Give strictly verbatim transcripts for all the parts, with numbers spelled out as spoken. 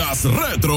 Puras Retro.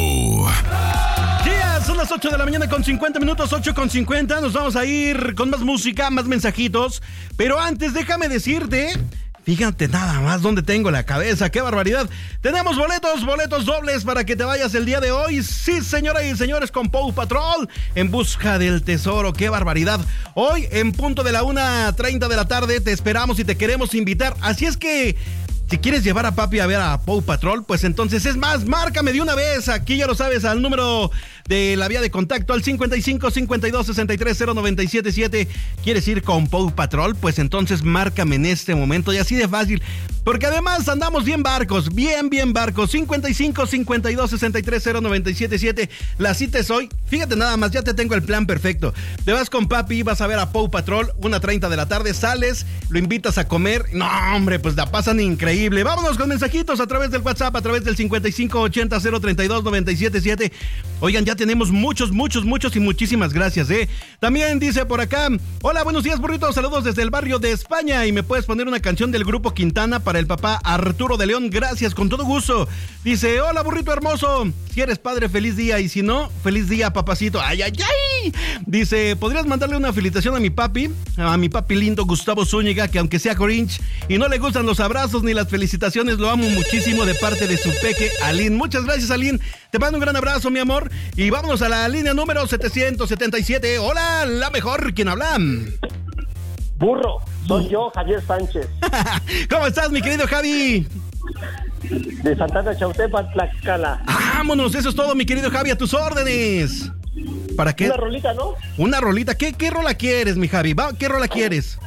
Yeah, son las ocho de la mañana con cincuenta minutos, ocho con cincuenta. Nos vamos a ir con más música, más mensajitos. Pero antes, déjame decirte... Fíjate nada más dónde tengo la cabeza, qué barbaridad. Tenemos boletos, boletos dobles para que te vayas el día de hoy. Sí, señoras y señores, con Paw Patrol en busca del tesoro, qué barbaridad. Hoy, en punto de la una treinta de la tarde, te esperamos y te queremos invitar. Así es que... si quieres llevar a papi a ver a Paw Patrol, pues entonces es más, márcame de una vez. Aquí ya lo sabes, al número de la vía de contacto, al cincuenta y cinco, cincuenta y dos, sesenta y tres, cero noventa y siete siete. ¿Quieres ir con Paw Patrol? Pues entonces márcame en este momento, y así de fácil. Porque además andamos bien barcos, bien, bien barcos. cincuenta y cinco, cincuenta y dos, sesenta y tres, cero noventa y siete siete. La cita es hoy. Fíjate nada más, ya te tengo el plan perfecto. Te vas con papi, vas a ver a Paw Patrol, una treinta de la tarde, sales, lo invitas a comer. No, hombre, pues la pasan increíble. Vámonos con mensajitos a través del WhatsApp, a través del cincuenta y cinco, ochenta, cero treinta y dos, noventa y siete siete. Oigan, ya tenemos muchos, muchos, muchos y muchísimas gracias, ¿eh? También dice por acá: hola, buenos días, burritos, saludos desde el barrio de España, y me puedes poner una canción del grupo Quintana para el papá Arturo de León. Gracias, con todo gusto. Dice: hola, burrito hermoso, si eres padre, feliz día, y si no, feliz día, papacito. Ay, ay, ay. Dice: ¿podrías mandarle una felicitación a mi papi, a mi papi lindo Gustavo Zúñiga, que aunque sea Grinch y no le gustan los abrazos ni las felicitaciones, lo amo muchísimo, de parte de su peque Aline? Muchas gracias, Aline. Te mando un gran abrazo, mi amor. Y vámonos a la línea número setecientos setenta y siete. Hola, la mejor, ¿quién habla? Burro, soy yo, Javier Sánchez. ¿Cómo estás, mi querido Javi? De Santana Chautepa, Tlaxcala. Vámonos, eso es todo, mi querido Javi, a tus órdenes. ¿Para qué? Una rolita, ¿no? Una rolita. ¿Qué, qué rola quieres, mi Javi? ¿Va? ¿Qué rola quieres?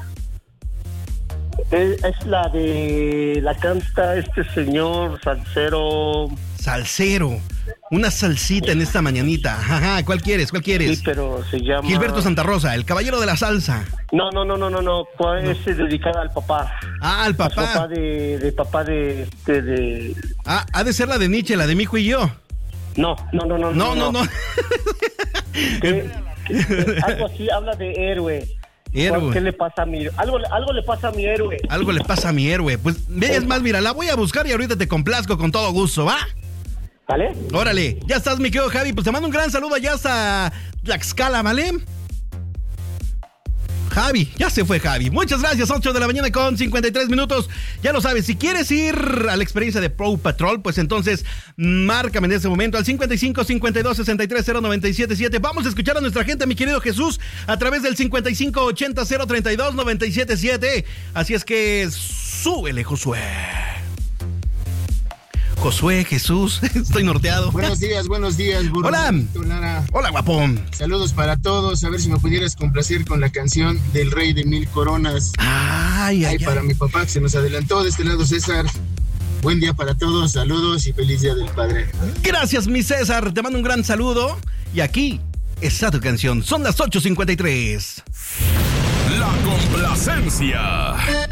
Es, es la de... la canta este señor salsero... Salsero. Una salsita en esta mañanita. Ajá, ¿cuál quieres? ¿Cuál quieres? Sí, pero se llama... Gilberto Santa Rosa, el caballero de la salsa. No, no, no, no, no, no. Pues no. Es dedicada al papá. Ah, al papá. Al papá de, de papá de, de, de... Ah, ha de ser la de Nietzsche, la de mi hijo y yo. No, no, no, no. No, no, no. no. ¿Qué? Algo así, habla de héroe. Héroe. ¿Qué le pasa a mi algo, algo le pasa a mi héroe? Algo le pasa a mi héroe. Pues, es más, mira, la voy a buscar y ahorita te complazco con todo gusto, ¿va? ¿Vale? Órale, ya estás, mi querido Javi. Pues te mando un gran saludo allá hasta Tlaxcala, ¿vale? Javi, ya se fue Javi. Muchas gracias, ocho de la mañana con cincuenta y tres minutos. Ya lo sabes, si quieres ir a la experiencia de Paw Patrol, pues entonces márcame en ese momento al cincuenta y cinco, cincuenta y dos, sesenta y tres, cero noventa y siete siete. Vamos a escuchar a nuestra gente, mi querido Jesús, a través del cincuenta y cinco, ochenta, cero treinta y dos, noventa y siete siete. Así es que súbele, Josué. Josué, Jesús, estoy norteado. Buenos días, buenos días, burro. Hola. Lara. Hola, guapón. Saludos para todos. A ver si me pudieras complacer con la canción del Rey de Mil Coronas. Ay, ay, ay. ay. Para mi papá, que se nos adelantó. De este lado, César. Buen día para todos, saludos y feliz Día del Padre. Gracias, mi César. Te mando un gran saludo. Y aquí está tu canción. Son las ocho cincuenta y tres. La complacencia.